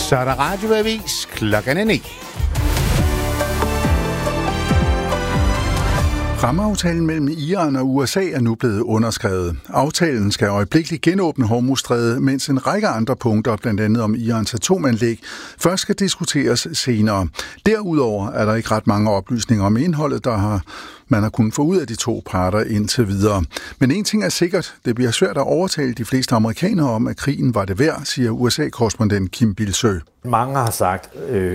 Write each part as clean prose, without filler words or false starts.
Så er der radioavis klokken 9. Rammeaftalen mellem Iran og USA er nu blevet underskrevet. Aftalen skal øjeblikkeligt genåbne Hormuzstrædet, mens en række andre punkter, blandt andet om Irans atomanlæg, først skal diskuteres senere. Derudover er der ikke ret mange oplysninger om indholdet, man har kunnet få ud af de to parter indtil videre. Men en ting er sikkert, det bliver svært at overtale de fleste amerikanere om, at krigen var det værd, siger USA-korrespondent Kim Bilsøe. Mange har sagt,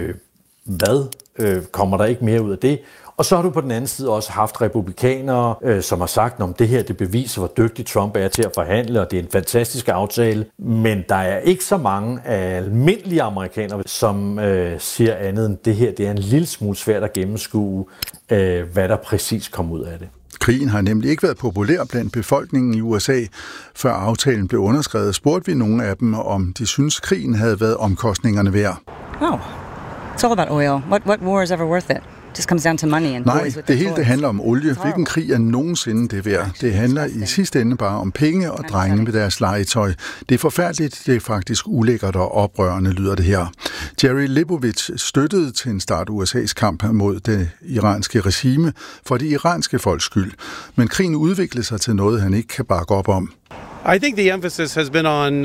kommer der ikke mere ud af det? Og så har du på den anden side også haft republikanere, som har sagt, at det her det beviser, hvor dygtig Trump er til at forhandle, og det er en fantastisk aftale. Men der er ikke så mange almindelige amerikanere, som siger andet end det her. Det er en lille smule svært at gennemskue, hvad der præcis kom ud af det. Krigen har nemlig ikke været populær blandt befolkningen i USA. Før aftalen blev underskrevet, spurgte vi nogle af dem, om de synes, krigen havde været omkostningerne værd. Oh, it's all about oil. What war is ever worth it? Just comes down to money and Nej, det hele det handler om olie. Hvilken krig er nogensinde det værd? Det handler i sidste ende bare om penge og drenge med deres legetøj. Det er forfærdeligt, det er faktisk ulækkert og oprørende, lyder det her. Jerry Leibowitz støttede til en start USA's kamp mod det iranske regime for det iranske folks skyld. Men krigen udviklede sig til noget, han ikke kan bakke op om. I think the emphasis has been on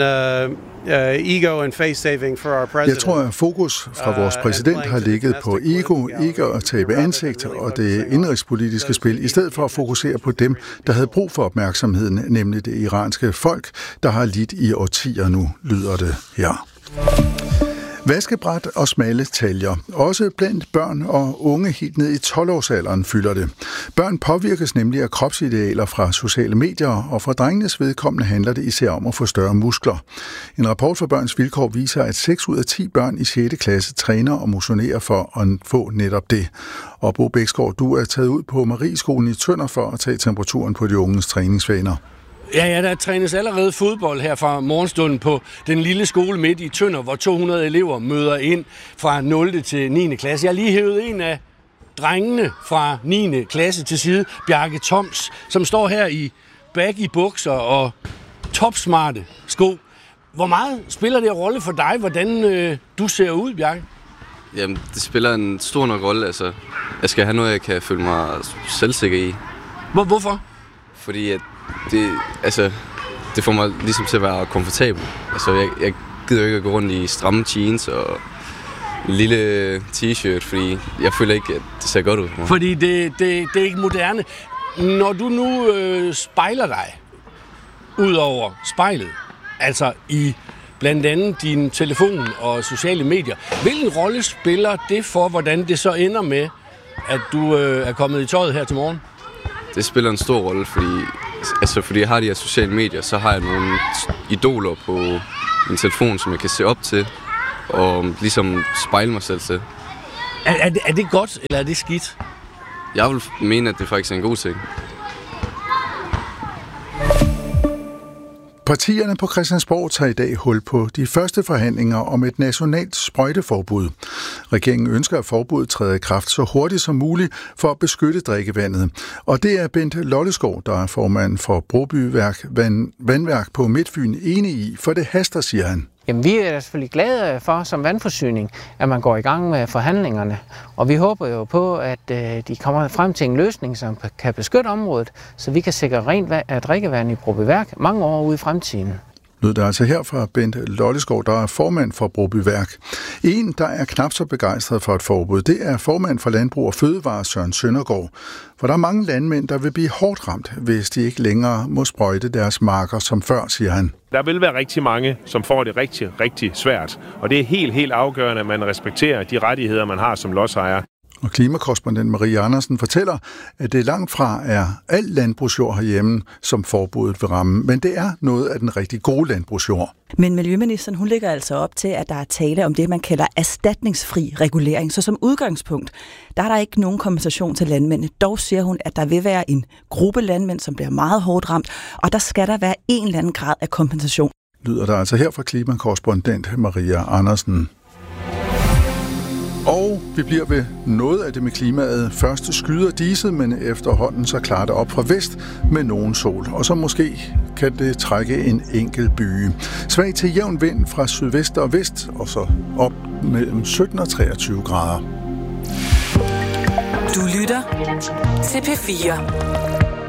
ego and face saving for our president. Jeg tror, at fokus fra vores præsident har ligget på ego, ikke at tabe ansigt og det indrigspolitiske spil, i stedet for at fokusere på dem, der havde brug for opmærksomheden, nemlig det iranske folk, der har lidt i årtier nu, lyder det her. Vaskebræt og smalle taljer. Også blandt børn og unge helt ned i 12-årsalderen fylder det. Børn påvirkes nemlig af kropsidealer fra sociale medier, og for drengenes vedkommende handler det især om at få større muskler. En rapport fra Børns Vilkår viser, at 6 ud af 10 børn i 6. klasse træner og motionerer for at få netop det. Og Bo Bæksgaard, du er taget ud på Marieskolen i Tønder for at tage temperaturen på de unges træningsvaner. Ja, der trænes allerede fodbold her fra morgenstunden på den lille skole midt i Tønder, hvor 200 elever møder ind fra 0. til 9. klasse. Jeg har lige hævet en af drengene fra 9. klasse til side, Bjarke Toms, som står her i baggy bukser og topsmarte sko. Hvor meget spiller det en rolle for dig, hvordan du ser ud, Bjarke? Jamen, det spiller en stor nok rolle. Altså, jeg skal have noget, jeg kan føle mig selvsikker i. Hvorfor? Fordi at det får mig ligesom til at være komfortabel. Altså, jeg gider jo ikke at gå rundt i stramme jeans og en lille t-shirt, fordi jeg føler ikke, at det ser godt ud for mig. Fordi det er ikke moderne. Når du nu spejler dig ud over spejlet, altså i blandt andet din telefon og sociale medier, hvilken rolle spiller det for, hvordan det så ender med, at du er kommet i tøjet her til morgen? Det spiller en stor rolle, fordi jeg har de her sociale medier, så har jeg nogle idoler på min telefon, som jeg kan se op til, og ligesom spejle mig selv til. Er det godt, eller er det skidt? Jeg vil mene, at det faktisk er en god ting. Partierne på Christiansborg tager i dag hul på de første forhandlinger om et nationalt sprøjteforbud. Regeringen ønsker, at forbuddet træder i kraft så hurtigt som muligt for at beskytte drikkevandet. Og det er Bent Lolleskov, der er formand for Broby Vandværk på Midtfyn, enig i, for det haster, siger han. Jamen, vi er selvfølgelig glade for som vandforsyning, at man går i gang med forhandlingerne. Og vi håber jo på, at de kommer frem til en løsning, som kan beskytte området, så vi kan sikre rent drikkevand i Brobyværk mange år ude i fremtiden. Lød der altså her fra Bent Lolleskov, der er formand for Brobyværk. En, der er knap så begejstret for et forbud, det er formand for Landbrug og Fødevare Søren Søndergaard. For der er mange landmænd, der vil blive hårdt ramt, hvis de ikke længere må sprøjte deres marker som før, siger han. Der vil være rigtig mange, som får det rigtig, rigtig svært. Og det er helt afgørende, at man respekterer de rettigheder, man har som lodsejer. Og klimakorrespondent Marie Andersen fortæller, at det langt fra er al landbrugsjord herhjemme, som forbuddet vil ramme, men det er noget af den rigtig gode landbrugsjord. Men miljøministeren, hun lægger altså op til, at der er tale om det, man kalder erstatningsfri regulering. Så som udgangspunkt, der er der ikke nogen kompensation til landmændene. Dog siger hun, at der vil være en gruppe landmænd, som bliver meget hårdt ramt, og der skal der være en eller anden grad af kompensation. Lyder der altså her fra klimakorrespondent Maria Andersen. Og Vi bliver ved noget af det med klimaet. Først skyder diset, men efterhånden så klarer det op fra vest med nogen sol. Og så måske kan det trække en enkelt byge. Svag til jævn vind fra sydvest og vest, og så op mellem 17 og 23 grader. Du lytter til P4.